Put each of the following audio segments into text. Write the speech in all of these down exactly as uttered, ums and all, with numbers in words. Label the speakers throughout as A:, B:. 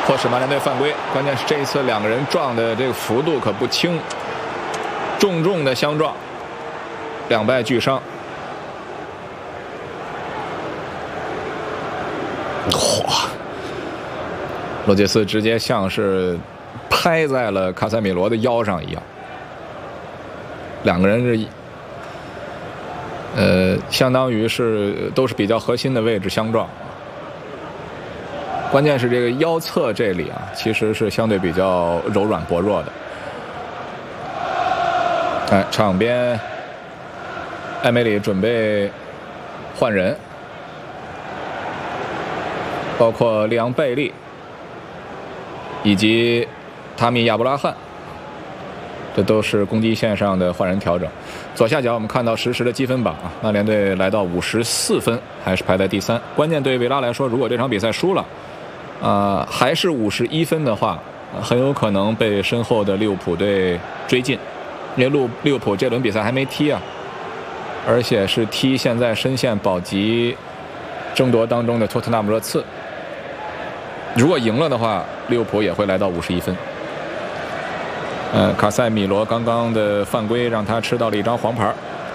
A: 迫使曼联队犯规。关键是这一次两个人撞的这个幅度可不轻，重重的相撞，两败俱伤。嚯！罗杰斯直接像是拍在了卡塞米罗的腰上一样，两个人是呃，相当于是都是比较核心的位置相撞。关键是这个腰侧这里啊，其实是相对比较柔软薄弱的。哎，场边艾梅里准备换人，包括利昂贝利以及塔米亚布拉罕，这都是攻击线上的换人调整。左下角我们看到实时的积分榜啊，曼联队来到五十四分，还是排在第三。关键对于维拉来说，如果这场比赛输了，啊、呃，还是五十一分的话，很有可能被身后的利物浦队追进，因为利利物浦这轮比赛还没踢啊，而且是踢现在深陷保级争夺当中的托特纳姆热刺。如果赢了的话，利物浦也会来到五十一分。呃，卡塞米罗刚刚的犯规让他吃到了一张黄牌。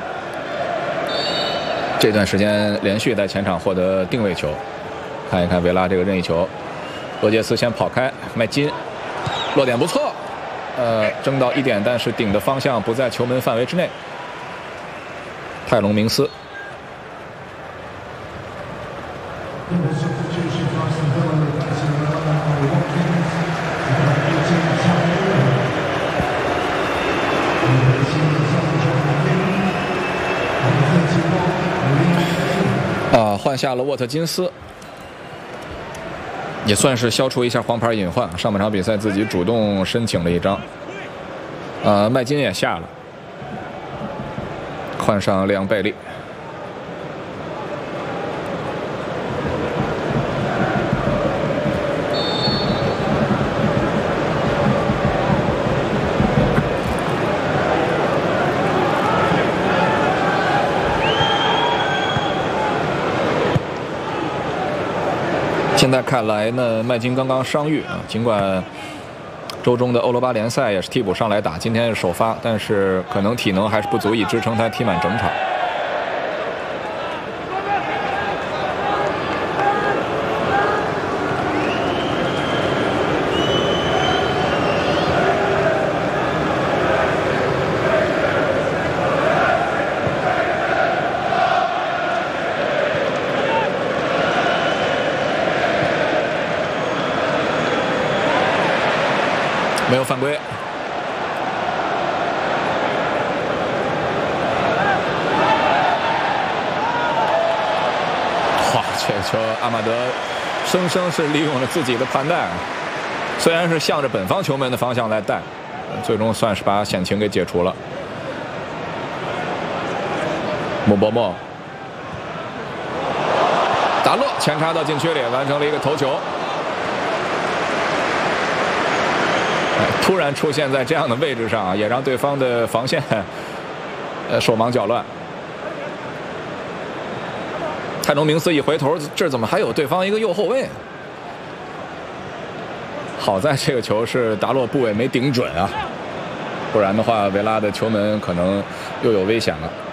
A: 这段时间连续在前场获得定位球，看一看维拉这个任意球，罗杰斯先跑开，麦金落点不错，呃，争到一点，但是顶的方向不在球门范围之内。泰隆明斯。啊，换下了沃特金斯，也算是消除一下黄牌隐患。上半场比赛自己主动申请了一张。呃，麦金也下了，换上利昂贝利。现在看来呢，麦金刚刚伤愈啊，尽管周中的欧罗巴联赛也是替补上来打，今天是首发，但是可能体能还是不足以支撑他踢满整场。没有犯规。哇，这个球阿马德生生是利用了自己的盘带，虽然是向着本方球门的方向来带，最终算是把险情给解除了。穆伯莫，达洛前插到禁区里，完成了一个头球。突然出现在这样的位置上，也让对方的防线呃手忙脚乱。泰隆明斯一回头，这怎么还有对方一个右后卫？好在这个球是达洛部位没顶准啊，不然的话维拉的球门可能又有危险了。